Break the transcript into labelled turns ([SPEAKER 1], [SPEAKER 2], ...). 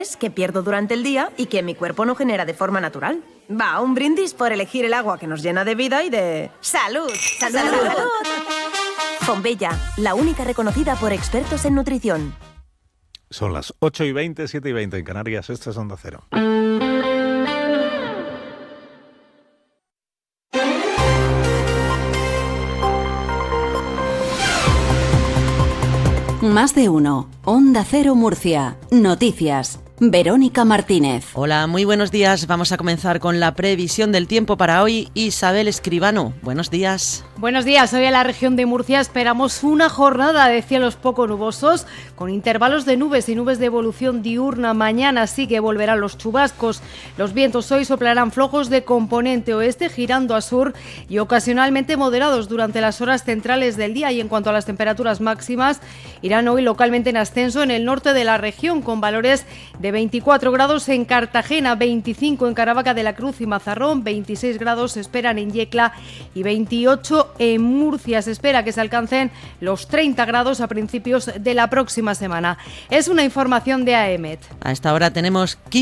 [SPEAKER 1] que pierdo durante el día y que mi cuerpo no genera de forma natural. Va, un brindis por elegir el agua que nos llena de vida y de... ¡Salud! ¡Salud! ¡Salud! Fonbella, la única reconocida por expertos en nutrición.
[SPEAKER 2] Son las 8:20, 7:20 en Canarias. Esto es Onda Cero.
[SPEAKER 3] Más de uno. Onda Cero Murcia. Noticias. Verónica Martínez.
[SPEAKER 4] Hola, muy buenos días. Vamos a comenzar con la previsión del tiempo para hoy. Isabel Escribano, buenos días.
[SPEAKER 5] Buenos días. Hoy en la región de Murcia esperamos una jornada de cielos poco nubosos, con intervalos de nubes y nubes de evolución diurna. Mañana sí que volverán los chubascos. Los vientos hoy soplarán flojos de componente oeste, girando a sur y ocasionalmente moderados durante las horas centrales del día. Y en cuanto a las temperaturas máximas, irán hoy localmente en ascenso en el norte de la región, con valores de 24 grados en Cartagena, 25 en Caravaca de la Cruz y Mazarrón, 26 grados se esperan en Yecla y 28 en Murcia. Se espera que se alcancen los 30 grados a principios de la próxima semana. Es una información de AEMET.
[SPEAKER 4] A esta hora tenemos